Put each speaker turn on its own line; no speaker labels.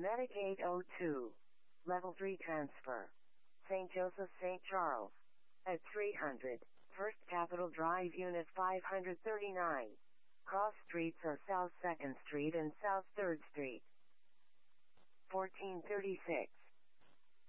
Medicaid 02. Level 3 transfer. St. Joseph St. Charles. At 300. First Capitol Drive Unit 539. Cross streets are South 2nd Street and South 3rd Street. 1436.